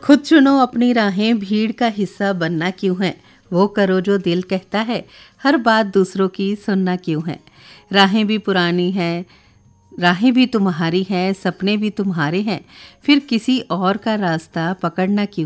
खुद चुनो अपनी राहें, भीड़ का हिस्सा बनना क्यों है। वो करो जो दिल कहता है, हर बात दूसरों की सुनना क्यों है। राहें भी पुरानी है, राहें भी तुम्हारी हैं, सपने भी तुम्हारे हैं, फिर किसी और का रास्ता पकड़ना क्यों।